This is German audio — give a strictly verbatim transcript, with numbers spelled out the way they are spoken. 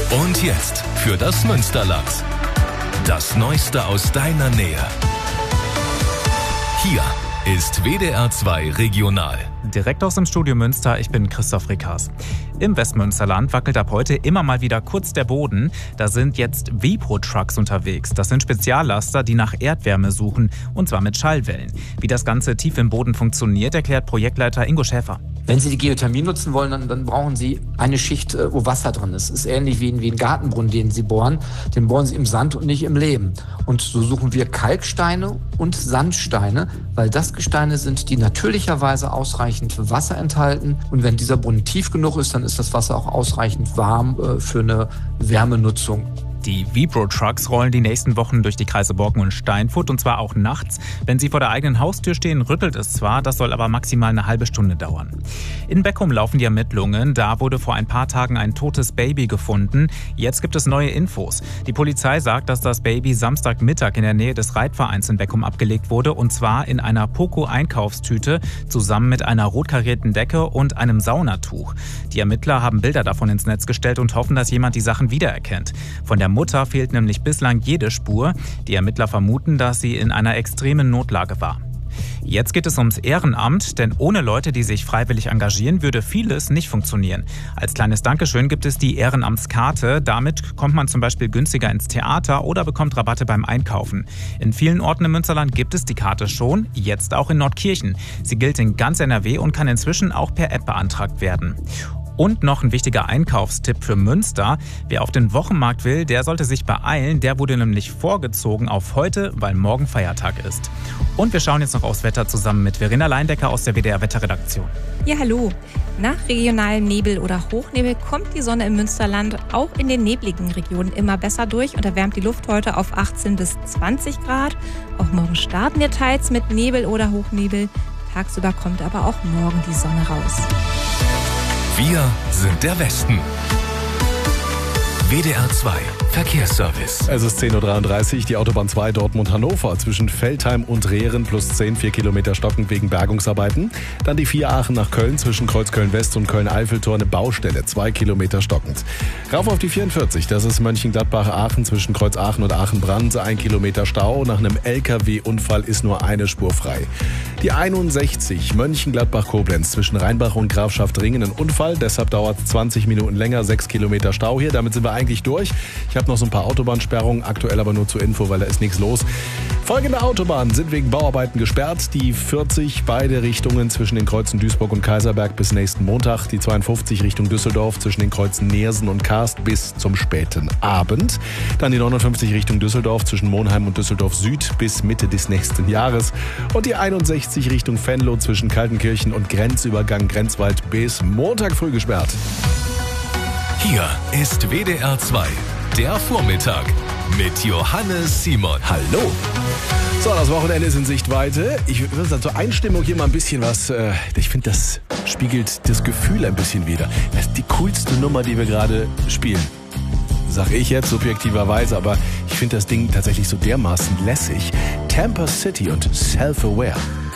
Und jetzt für das Münsterland. Das Neueste aus deiner Nähe. Hier ist W D R zwei Regional. Direkt aus dem Studio Münster, ich bin Christoph Rickers. Im Westmünsterland wackelt ab heute immer mal wieder kurz der Boden. Da sind jetzt Vibro-Trucks unterwegs. Das sind Speziallaster, die nach Erdwärme suchen, und zwar mit Schallwellen. Wie das Ganze tief im Boden funktioniert, erklärt Projektleiter Ingo Schäfer. Wenn Sie die Geothermie nutzen wollen, dann, dann brauchen Sie eine Schicht, wo Wasser drin ist. Es ist ähnlich wie, wie ein Gartenbrunnen, den Sie bohren. Den bohren Sie im Sand und nicht im Lehm. Und so suchen wir Kalksteine und Sandsteine, weil das Gesteine sind, die natürlicherweise ausreichend Wasser enthalten. Und wenn dieser Brunnen tief genug ist, dann ist das Wasser auch ausreichend warm äh, für eine Wärmenutzung. Die Vibro-Trucks rollen die nächsten Wochen durch die Kreise Borken und Steinfurt, und zwar auch nachts. Wenn sie vor der eigenen Haustür stehen, rüttelt es zwar, das soll aber maximal eine halbe Stunde dauern. In Beckum laufen die Ermittlungen. Da wurde vor ein paar Tagen ein totes Baby gefunden. Jetzt gibt es neue Infos. Die Polizei sagt, dass das Baby Samstagmittag in der Nähe des Reitvereins in Beckum abgelegt wurde, und zwar in einer Poco-Einkaufstüte zusammen mit einer rot karierten Decke und einem Saunatuch. Die Ermittler haben Bilder davon ins Netz gestellt und hoffen, dass jemand die Sachen wiedererkennt. Von der Mutter fehlt nämlich bislang jede Spur. Die Ermittler vermuten, dass sie in einer extremen Notlage war. Jetzt geht es ums Ehrenamt, denn ohne Leute, die sich freiwillig engagieren, würde vieles nicht funktionieren. Als kleines Dankeschön gibt es die Ehrenamtskarte. Damit kommt man zum Beispiel günstiger ins Theater oder bekommt Rabatte beim Einkaufen. In vielen Orten im Münsterland gibt es die Karte schon, jetzt auch in Nordkirchen. Sie gilt in ganz N R W und kann inzwischen auch per App beantragt werden. Und noch ein wichtiger Einkaufstipp für Münster. Wer auf den Wochenmarkt will, der sollte sich beeilen. Der wurde nämlich vorgezogen auf heute, weil morgen Feiertag ist. Und wir schauen jetzt noch aufs Wetter zusammen mit Verena Leindecker aus der W D R-Wetterredaktion. Ja, hallo. Nach regionalem Nebel oder Hochnebel kommt die Sonne im Münsterland auch in den nebligen Regionen immer besser durch und erwärmt die Luft heute auf achtzehn bis zwanzig Grad. Auch morgen starten wir teils mit Nebel oder Hochnebel. Tagsüber kommt aber auch morgen die Sonne raus. Wir sind der Westen. W D R zwei Verkehrsservice. Es ist zehn Uhr dreiunddreißig, die Autobahn zwei Dortmund-Hannover zwischen Veltheim und Rehren plus zehn, vier Kilometer stockend wegen Bergungsarbeiten. Dann die vier Aachen nach Köln zwischen Kreuz Köln-West und Köln-Eiffeltor, eine Baustelle, zwei Kilometer stockend. Rauf auf die vierundvierzig, das ist Mönchengladbach-Aachen zwischen Kreuz Aachen und Aachen-Brands, ein Kilometer Stau. Nach einem L K W-Unfall ist nur eine Spur frei. Die einundsechzig Mönchengladbach-Koblenz zwischen Rheinbach und Grafschaft Ringen, ein Unfall, deshalb dauert es zwanzig Minuten länger, sechs Kilometer Stau hier, damit sind wir eigentlich durch. Ich habe noch so ein paar Autobahnsperrungen, aktuell aber nur zur Info, weil da ist nichts los. Folgende Autobahnen sind wegen Bauarbeiten gesperrt. Die vierzig, beide Richtungen zwischen den Kreuzen Duisburg und Kaiserberg bis nächsten Montag. Die zweiundfünfzig Richtung Düsseldorf zwischen den Kreuzen Neersen und Karst bis zum späten Abend. Dann die neunundfünfzig Richtung Düsseldorf zwischen Monheim und Düsseldorf Süd bis Mitte des nächsten Jahres. Und die einundsechzig Richtung Venlo zwischen Kaltenkirchen und Grenzübergang Grenzwald bis Montag früh gesperrt. Hier ist W D R zwei, der Vormittag mit Johannes Simon. Hallo! So, das Wochenende ist in Sichtweite. Ich würde sagen, zur Einstimmung hier mal ein bisschen was. Äh, ich finde, das spiegelt das Gefühl ein bisschen wider. Das ist die coolste Nummer, die wir gerade spielen. Sag ich jetzt subjektiverweise, aber ich finde das Ding tatsächlich so dermaßen lässig. Tampa City und Self-Aware.